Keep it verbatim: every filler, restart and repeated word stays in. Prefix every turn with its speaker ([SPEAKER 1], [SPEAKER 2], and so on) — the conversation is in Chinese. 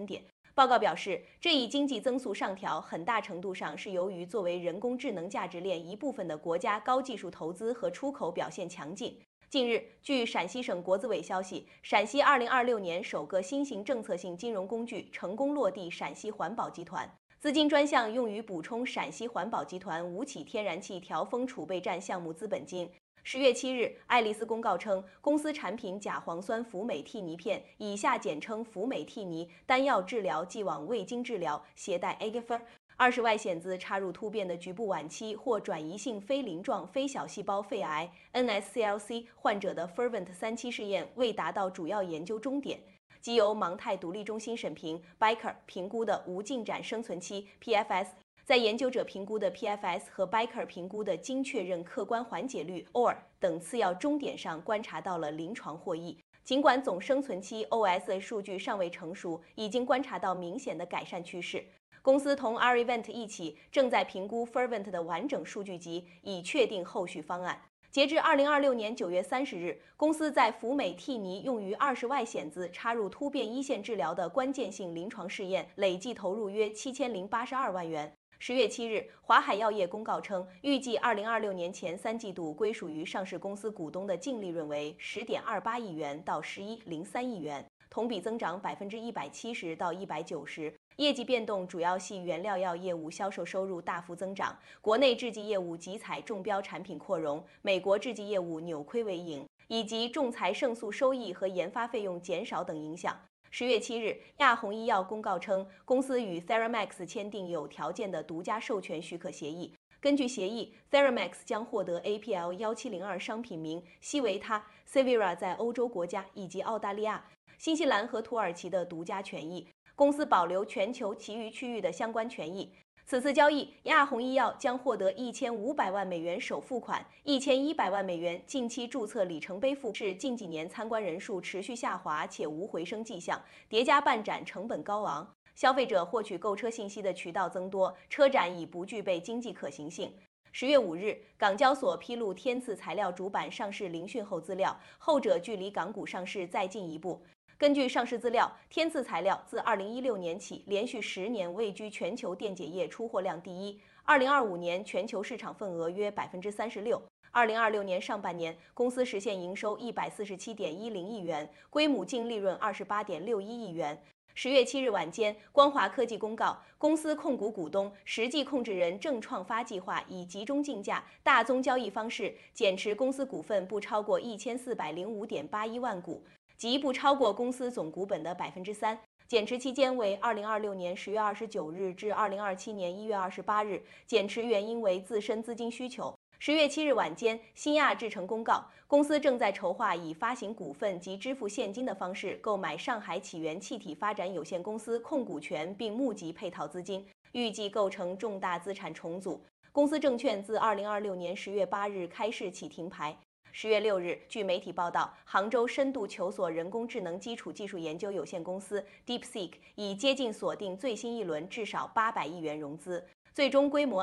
[SPEAKER 1] 点。报告表示，这一经济增速上调很大程度上是由于作为人工智能价值链一部分的国家高技术投资和出口表现强劲。近日，据陕西省国资委消息，陕西二零二六年首个新型政策性金融工具成功落地陕西环保集团，资金专项用于补充陕西环保集团吴起天然气调峰储备站项目资本金。十月七日，爱丽丝公告称，公司产品甲磺酸氟美替尼片（以下简称氟美替尼）单药治疗既往未经治疗携带 A G F R 二十 Y 显子插入突变的局部晚期或转移性非鳞状非小细胞肺癌 N S C L C 患者的 Fervent 三期试验未达到主要研究终点，即由芒泰独立中心审评 B I C E R 评估的无进展生存期 P F S。在研究者评估的 P F S 和 B I C E R 评估的经确认客观缓解率 O R 等次要终点上观察到了临床获益。尽管总生存期 O S 数据尚未成熟，已经观察到明显的改善趋势。公司同 R-Event 一起正在评估 Fervent 的完整数据集，以确定后续方案。截至二零二六年九月三十日，公司在氟美替尼用于二十 Y 显子插入突变一线治疗的关键性临床试验，累计投入约七千零八十二万元。十月七日，华海药业公告称，预计二零二六年前三季度归属于上市公司股东的净利润为十点二八亿元到十一点零三亿元，同比增长百分之一百七十到一百九十。业绩变动主要系原料药业务销售收入大幅增长，国内制剂业务集采中标产品扩容，美国制剂业务扭亏为盈，以及仲裁胜诉收益和研发费用减少等影响。十月七日，亚虹医药公告称，公司与 Theramax 签订有条件的独家授权许可协议。根据协议 ，Theramax 将获得 A P L 一七零二商品名、西维他、Cevira 在欧洲国家以及澳大利亚、新西兰和土耳其的独家权益。公司保留全球其余区域的相关权益。此次交易，亚虹医药将获得一千五百万美元首付款，一千一百万美元近期注册里程碑付是近几年参观人数持续下滑且无回升迹象，叠加办展成本高昂，消费者获取购车信息的渠道增多，车展已不具备经济可行性。十月五日，港交所披露天赐材料主板上市聆讯后资料，后者距离港股上市再进一步。根据上市资料，天赐材料自二零一六年起连续十年位居全球电解液出货量第一，二零二五年全球市场份额约百分之三十六。二零二六年上半年，公司实现营收一百四十七点一零亿元，归母净利润二十八点六一亿元。十月七日晚间，光华科技公告，公司控股股东、实际控制人正创发计划以集中竞价、大宗交易方式减持公司股份不超过一千四百零五点八一万股。即不超过公司总股本的百分之三，减持期间为二零二六年十月二十九日至二零二七年一月二十八日，减持原因为自身资金需求。十月七日晚间，新亚制成公告，公司正在筹划以发行股份及支付现金的方式购买上海起源气体发展有限公司控股权，并募集配套资金，预计构成重大资产重组。公司证券自二零二六年十月八日开市起停牌。十月六日，据媒体报道，杭州深度求索人工智能基础技术研究有限公司 DeepSeek 已接近锁定最新一轮至少八百亿元融资，最终规模